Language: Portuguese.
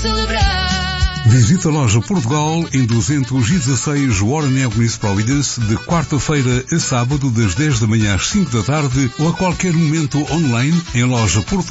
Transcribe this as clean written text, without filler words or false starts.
celebrar. Visita a loja Portugal em 216 Warren Avenue, Providence, de quarta-feira a sábado, das 10 da manhã às 5 da tarde, ou a qualquer momento online em lojaportugal.com.